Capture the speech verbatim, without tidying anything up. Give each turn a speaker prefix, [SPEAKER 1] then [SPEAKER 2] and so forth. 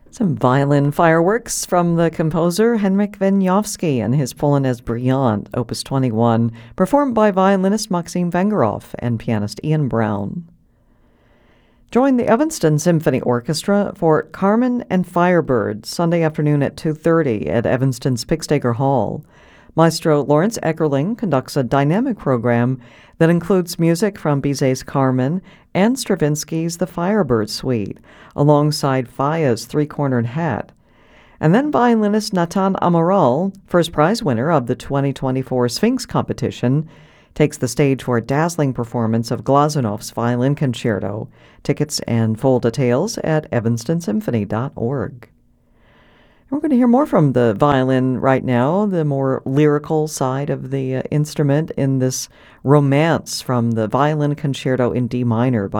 [SPEAKER 1] Some violin fireworks from the composer Henryk Wieniawski and his Polonaise Brillante, Opus twenty-one, performed by violinist Maxim Vengerov and pianist Ian Brown. Join the Evanston Symphony Orchestra for Carmen and Firebird, Sunday afternoon at two thirty at Evanston's Pixtaker Hall. Maestro Lawrence Eckerling conducts a dynamic program that includes music from Bizet's Carmen and Stravinsky's The Firebird Suite, alongside Faya's Three-Cornered Hat. And then violinist Natan Amaral, first prize winner of the twenty twenty-four Sphinx competition, takes the stage for a dazzling performance of Glazunov's Violin Concerto. Tickets and full details at evanston symphony dot org. We're going to hear more from the violin right now, the more lyrical side of the uh, instrument in this romance from the Violin Concerto in D minor by